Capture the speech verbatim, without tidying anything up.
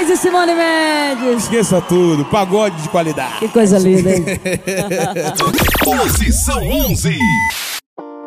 Mendes e Simone Mendes. Esqueça tudo, pagode de qualidade. Que coisa linda, hein? Posição onze.